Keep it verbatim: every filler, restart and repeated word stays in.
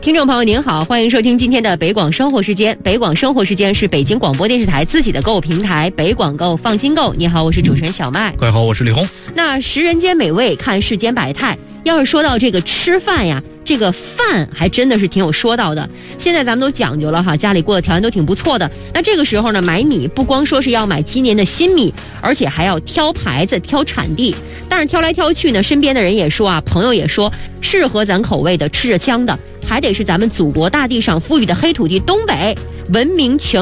听众朋友您好，欢迎收听今天的北广生活时间。北广生活时间是北京广播电视台自己的购物平台，北广购放心购。你好，我是主持人小麦。 各位好，我是李红。 那食人间美味，看世间百态。要是说到这个吃饭呀，这个饭还真的是挺有说道的。现在咱们都讲究了哈，家里过的条件都挺不错的。那这个时候呢，买米不光说是要买今年的新米，而且还要挑牌子、挑产地。但是挑来挑去呢，身边的人也说啊，朋友也说，适合咱口味的、吃着香的，还得是咱们祖国大地上富裕的黑土地东北，闻名全